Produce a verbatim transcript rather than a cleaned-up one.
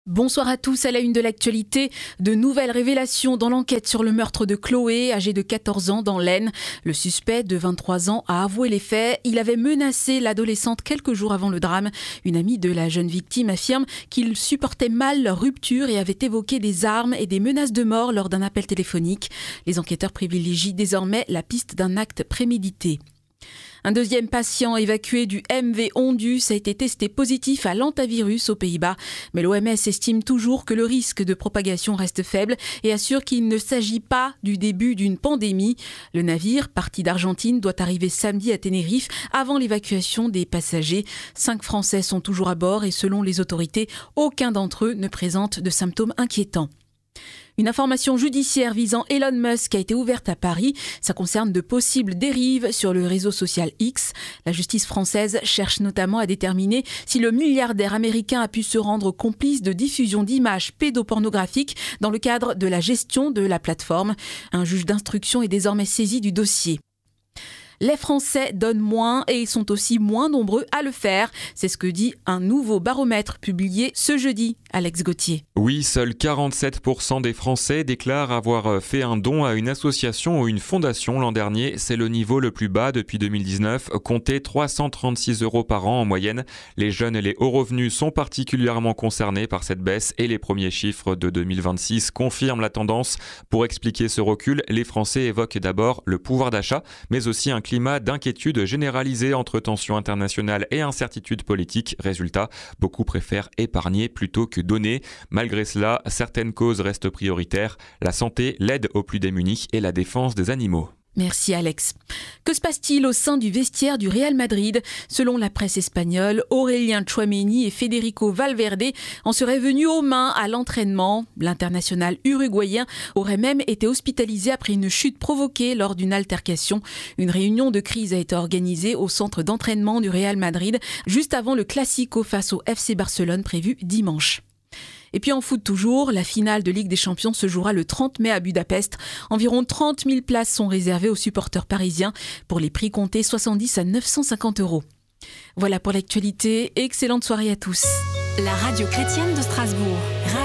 Bonsoir à tous, à la une de l'actualité, de nouvelles révélations dans l'enquête sur le meurtre de Chloé, âgée de quatorze ans dans l'Aisne. Le suspect de vingt-trois ans a avoué les faits. Il avait menacé l'adolescente quelques jours avant le drame. Une amie de la jeune victime affirme qu'il supportait mal leur rupture et avait évoqué des armes et des menaces de mort lors d'un appel téléphonique. Les enquêteurs privilégient désormais la piste d'un acte prémédité. Un deuxième patient évacué du M V Ondus a été testé positif à l'hantavirus aux Pays-Bas. Mais l'O M S estime toujours que le risque de propagation reste faible et assure qu'il ne s'agit pas du début d'une pandémie. Le navire, parti d'Argentine, doit arriver samedi à Tenerife avant l'évacuation des passagers. Cinq Français sont toujours à bord et selon les autorités, aucun d'entre eux ne présente de symptômes inquiétants. Une information judiciaire visant Elon Musk a été ouverte à Paris. Ça concerne de possibles dérives sur le réseau social X. La justice française cherche notamment à déterminer si le milliardaire américain a pu se rendre complice de diffusion d'images pédopornographiques dans le cadre de la gestion de la plateforme. Un juge d'instruction est désormais saisi du dossier. Les Français donnent moins et ils sont aussi moins nombreux à le faire. C'est ce que dit un nouveau baromètre publié ce jeudi. Alex Gauthier. Oui, seuls quarante-sept pour cent des Français déclarent avoir fait un don à une association ou une fondation l'an dernier. C'est le niveau le plus bas depuis deux mille dix-neuf, comptez trois cent trente-six euros par an en moyenne. Les jeunes et les hauts revenus sont particulièrement concernés par cette baisse et les premiers chiffres de deux mille vingt-six confirment la tendance. Pour expliquer ce recul, les Français évoquent d'abord le pouvoir d'achat, mais aussi un climat d'inquiétude généralisé entre tensions internationales et incertitudes politiques. Résultat, beaucoup préfèrent épargner plutôt que donner. Malgré cela, certaines causes restent prioritaires, la santé, l'aide aux plus démunis et la défense des animaux. Merci Alex. Que se passe-t-il au sein du vestiaire du Real Madrid ? Selon la presse espagnole, Aurélien Tchouaméni et Federico Valverde en seraient venus aux mains à l'entraînement. L'international uruguayen aurait même été hospitalisé après une chute provoquée lors d'une altercation. Une réunion de crise a été organisée au centre d'entraînement du Real Madrid juste avant le Classico face au F C Barcelone prévu dimanche. Et puis en foot toujours, la finale de Ligue des Champions se jouera le trente mai à Budapest. Environ trente mille places sont réservées aux supporters parisiens pour les prix comptés soixante-dix à neuf cent cinquante euros. Voilà pour l'actualité. Excellente soirée à tous. La radio chrétienne de Strasbourg.